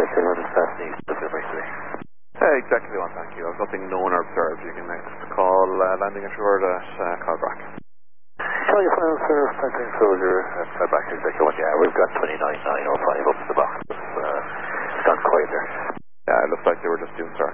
Delta 11 fast east, delivery 3. Exactly one, thank you. I've nothing known or observed. You can next call landing assured at Callbrack. Tell your final service, Tanking Soldier, and back to Executive 1. Yeah, we've got 29905 up to the box. It's gone quiet there. Yeah, it looks like they were just doing, sir.